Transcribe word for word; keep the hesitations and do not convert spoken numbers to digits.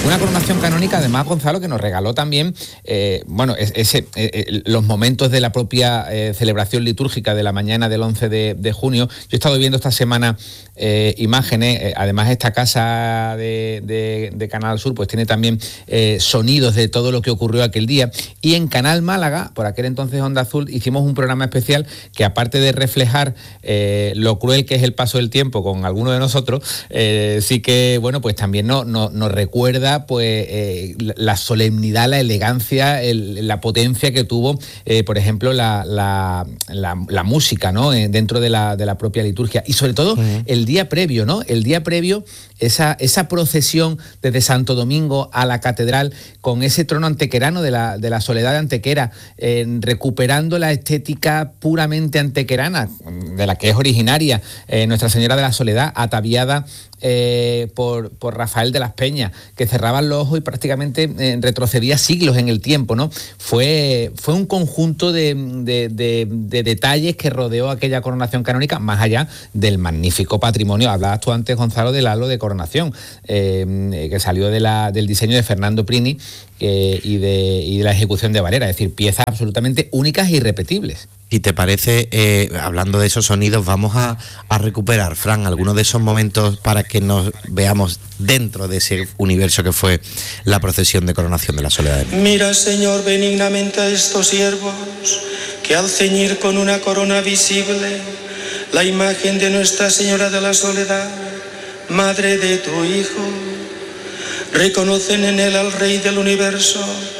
Una coronación canónica, además, Gonzalo, que nos regaló también, eh, bueno, ese, eh, los momentos de la propia eh, celebración litúrgica de la mañana del once de, de junio. Yo he estado viendo esta semana eh, imágenes, eh, además esta casa de, de, de Canal Sur pues tiene también eh, sonidos de todo lo que ocurrió aquel día, y en Canal Málaga, por aquel entonces Onda Azul, hicimos un programa especial que, aparte de reflejar eh, lo cruel que es el paso del tiempo con alguno de nosotros, eh, sí que, bueno, pues también no, no, nos recuerda pues eh, la solemnidad, la elegancia, el, la potencia que tuvo, eh, por ejemplo, la, la, la, la música, ¿no? Eh, dentro de la, de la propia liturgia, y sobre todo uh-huh. el día previo, ¿no? El día previo, esa, esa procesión desde Santo Domingo a la catedral con ese trono antequerano de la, de la Soledad de Antequera, eh, recuperando la estética puramente antequerana, de la que es originaria eh, Nuestra Señora de la Soledad, ataviada Eh, por, por Rafael de las Peñas, que cerraban los ojos y prácticamente eh, retrocedía siglos en el tiempo, ¿no? Fue, fue un conjunto de, de, de, de detalles que rodeó aquella coronación canónica, más allá del magnífico patrimonio. Hablabas tú antes, Gonzalo, del halo de coronación, eh, que salió de la, del diseño de Fernando Prini eh, y, de, y de la ejecución de Valera, es decir, piezas absolutamente únicas e irrepetibles. ¿Y te parece, eh, hablando de esos sonidos, vamos a, a recuperar, Fran, algunos de esos momentos para que nos veamos dentro de ese universo que fue la procesión de coronación de la Soledad? Mira, Señor, benignamente a estos siervos, que al ceñir con una corona visible la imagen de Nuestra Señora de la Soledad, Madre de tu Hijo, reconocen en él al Rey del universo,